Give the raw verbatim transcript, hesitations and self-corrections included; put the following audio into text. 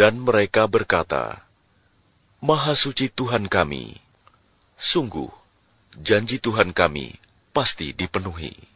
Dan mereka berkata, Maha suci Tuhan kami, sungguh, janji Tuhan kami pasti dipenuhi.